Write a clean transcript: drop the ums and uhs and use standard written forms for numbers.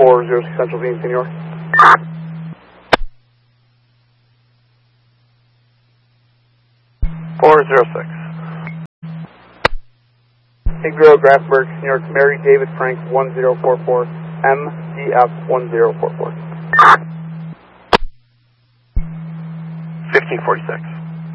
406 Central Beam, Senor. Big Bureau, Grafenberg, New York, Mary David Frank 1044, MDF 1044. 1546.